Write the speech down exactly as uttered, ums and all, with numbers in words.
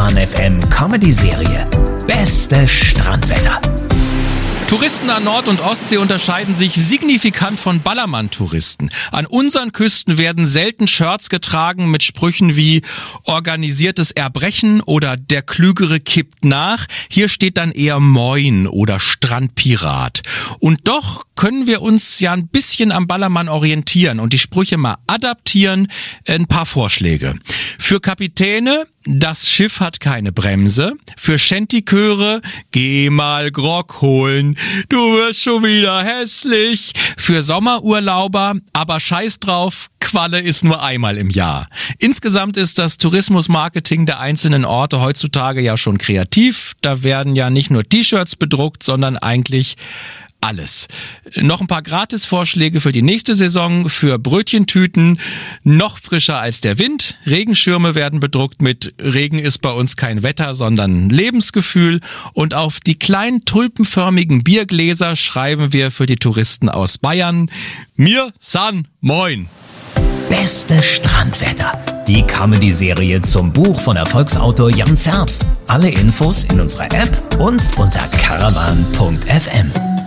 Caravan F M Comedy-Serie Beste Strandwetter. Touristen an Nord- und Ostsee unterscheiden sich signifikant von Ballermann-Touristen. An unseren Küsten werden selten Shirts getragen mit Sprüchen wie organisiertes Erbrechen oder der Klügere kippt nach. Hier steht dann eher Moin oder Strandpirat. Und doch können wir uns ja ein bisschen am Ballermann orientieren und die Sprüche mal adaptieren. Ein paar Vorschläge. Für Kapitäne: Das Schiff hat keine Bremse. Für Schentiköre: Geh mal Grog holen, du wirst schon wieder hässlich. Für Sommerurlauber: Aber scheiß drauf, Qualle ist nur einmal im Jahr. Insgesamt ist das Tourismusmarketing der einzelnen Orte heutzutage ja schon kreativ. Da werden ja nicht nur T-Shirts bedruckt, sondern eigentlich alles. Noch ein paar Gratisvorschläge für die nächste Saison. Für Brötchentüten: Noch frischer als der Wind. Regenschirme werden bedruckt mit Regen ist bei uns kein Wetter, sondern Lebensgefühl. Und auf die kleinen tulpenförmigen Biergläser schreiben wir für die Touristen aus Bayern: Mir san moin. Beste Strandwetter. Die Comedy-Serie zum Buch von Erfolgsautor Jan Zerbst. Alle Infos in unserer App und unter caravan punkt f m.